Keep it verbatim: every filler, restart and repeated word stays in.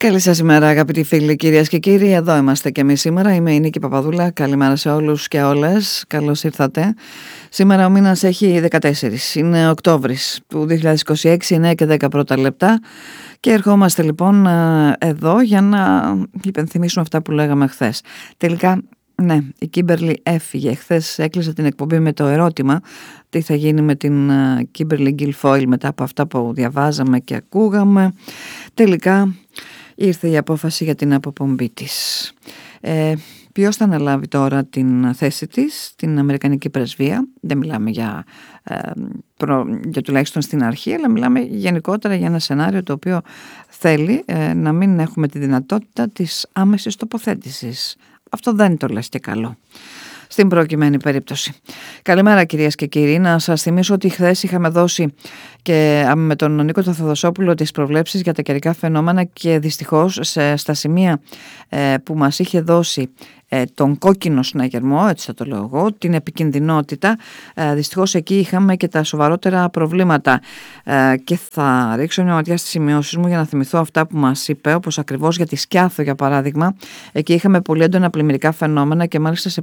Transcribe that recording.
Καλή σας ημέρα αγαπητοί φίλοι, κυρίες και κύριοι. Εδώ είμαστε και εμείς σήμερα. Είμαι η Νίκη Παπαδούλα. Καλημέρα σε όλους και όλες. Καλώς ήρθατε. Σήμερα ο μήνας έχει δεκατέσσερις. Είναι Οκτώβρης του δύο χιλιάδες είκοσι έξι, εννέα και δέκα πρώτα λεπτά. Και ερχόμαστε λοιπόν εδώ για να υπενθυμίσουμε αυτά που λέγαμε χθες. Τελικά, ναι, η Κίμπερλι έφυγε. Χθες έκλεισε την εκπομπή με το ερώτημα τι θα γίνει με την Κίμπερλι Γκιλφόιλ μετά από αυτά που διαβάζαμε και ακούγαμε. Τελικά ήρθε η απόφαση για την αποπομπή της. Ε, ποιος θα αναλάβει τώρα την θέση της στην Αμερικανική Πρεσβεία? Δεν μιλάμε για, ε, προ, για τουλάχιστον στην αρχή, αλλά μιλάμε γενικότερα για ένα σενάριο το οποίο θέλει ε, να μην έχουμε τη δυνατότητα της άμεσης τοποθέτησης. Αυτό δεν το λες και καλό στην προκειμένη περίπτωση. Καλημέρα κυρίες και κύριοι. Να σας θυμίσω ότι χθες είχαμε δώσει και με τον Νίκο Θοδοσόπουλο τις προβλέψεις για τα καιρικά φαινόμενα και δυστυχώς σε, στα σημεία ε, που μας είχε δώσει ε, τον κόκκινο συναγερμό, έτσι θα το λέω εγώ, την επικινδυνότητα, ε, δυστυχώς εκεί είχαμε και τα σοβαρότερα προβλήματα ε, και θα ρίξω μια ματιά στις σημειώσεις μου για να θυμηθώ αυτά που μας είπε, όπως ακριβώς για τη Σκιάθο για παράδειγμα. Εκεί είχαμε πολύ έντονα πλημμυρικά φαινόμενα και μάλιστα σε